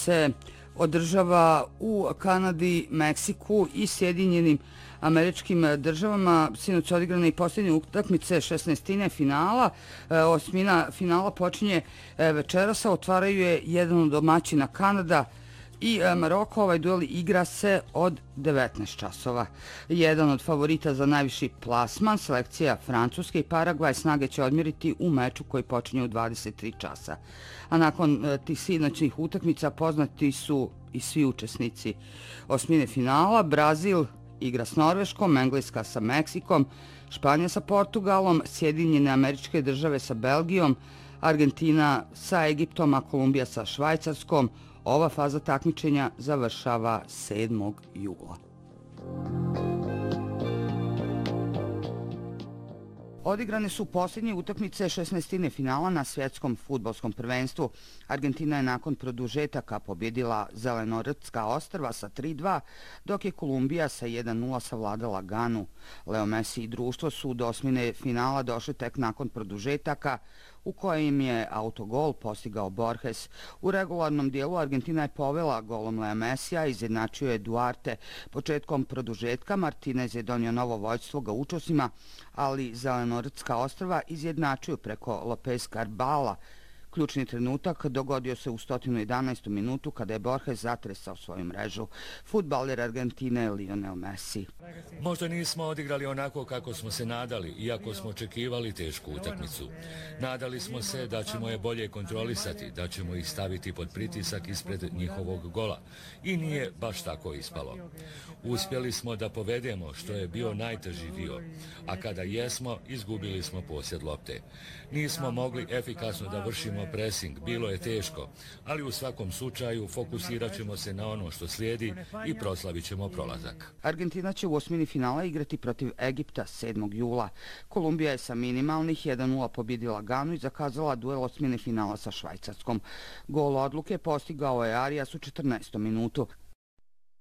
se održava u Kanadi, Meksiku i Sjedinjenim Američkim Državama. Sinoć odigrane i posljednje utakmice 16. finala. Osmina finala počinje večeras, otvaraju je jedan od domaćina Kanada i Maroko. Ovaj duel igra se od 19 časova. Jedan od favorita za najviši plasman, selekcija Francuske i Paragvaj, snage će odmjeriti u meču koji počinje u 23 časa. A nakon tih sinoćnih utakmica poznati su i svi učesnici osmine finala. Brazil igra s Norveškom, Engleska sa Meksikom, Španija sa Portugalom, Sjedinjene Američke Države sa Belgijom, Argentina sa Egiptom, a Kolumbija sa Švajcarskom. Ova faza takmičenja završava 7. jula. Odigrane su posljednje utakmice 16. finala na svjetskom fudbalskom prvenstvu. Argentina je nakon produžetaka pobjedila Zelenortska ostrva sa 3:2, dok je Kolumbija sa 1:0 savladala Ganu. Leo Messi i društvo su do osmine finala došli tek nakon produžetaka, u kojem je autogol postigao Borges. U regularnom dijelu Argentina je povela golom Lea Messija, izjednačio je Duarte. Početkom produžetka Martinez je donio novo vođstvo gaučosima, ali Zelenortska ostrva izjednačuju preko Lopez Carbala. Ključni trenutak dogodio se u 111. minutu kada je Borges zatresao svoju mrežu. Fudbaler Argentine Lionel Messi. Možda nismo odigrali onako kako smo se nadali, iako smo očekivali tešku utakmicu. Nadali smo se da ćemo je bolje kontrolisati, da ćemo ih staviti pod pritisak ispred njihovog gola. I nije baš tako ispalo. Uspjeli smo da povedemo, što je bio najteži dio, a kada jesmo, izgubili smo posjed lopte. Nismo mogli efikasno da vršimo pressing, bilo je teško, ali u svakom slučaju fokusirat ćemo se na ono što slijedi i proslavit ćemo prolazak. Argentina će u osmini finala igrati protiv Egipta 7. jula. Kolumbija je sa minimalnih 1:0 pobjedila Ganu i zakazala duel osmine finala sa Švajcarskom. Gol odluke postigao je Arias u 14. minutu.